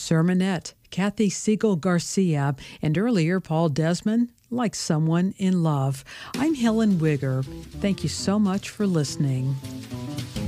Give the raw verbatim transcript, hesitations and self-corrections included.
Sermonette, Kathy Siegel Garcia, and earlier Paul Desmond, Like Someone in Love. I'm Helen Wigger. Thank you so much for listening.